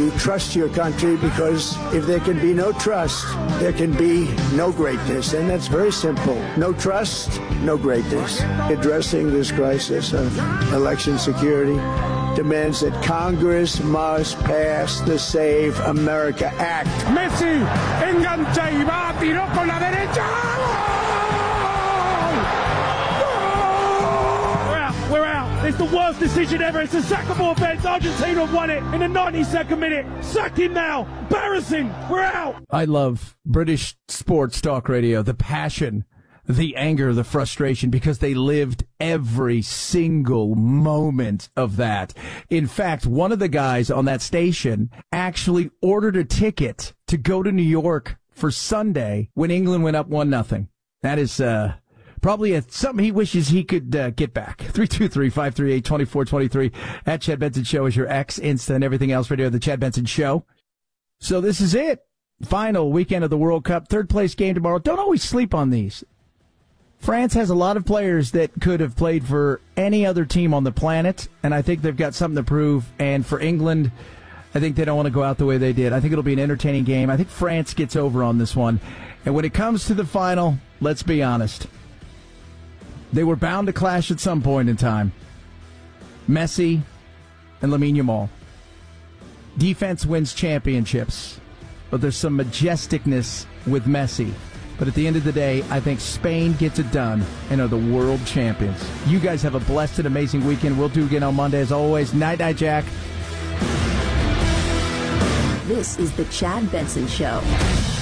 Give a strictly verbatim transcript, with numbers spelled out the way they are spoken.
to trust your country, because if there can be no trust, there can be no greatness. And that's very simple. No trust, no greatness. Addressing this crisis of election security demands that Congress must pass the Save America Act. Messi engancha y va, tiró con la derecha. We're out. It's the worst decision ever. It's a sackable offense. Argentina won it in the ninety-second minute. Sack him now. Embarrassing. We're out. I love British sports talk radio, the passion, the anger, the frustration, because they lived every single moment of that. In fact, one of the guys on that station actually ordered a ticket to go to New York for Sunday when England went up one nothing. That is, uh, Probably a, something he wishes he could uh, get back. three two three, five three eight, two four two three. At Chad Benson Show is your X, Insta, and everything else radio of the Chad Benson Show. So this is it. Final weekend of the World Cup. Third place game tomorrow. Don't always sleep on these. France has a lot of players that could have played for any other team on the planet, and I think they've got something to prove. And for England, I think they don't want to go out the way they did. I think it'll be an entertaining game. I think France gets over on this one. And when it comes to the final, let's be honest. They were bound to clash at some point in time. Messi and Lamine Yamal. Defense wins championships, but there's some majesticness with Messi. But at the end of the day, I think Spain gets it done and are the world champions. You guys have a blessed and amazing weekend. We'll do again on Monday as always. Night, night, Jack. This is the Chad Benson Show.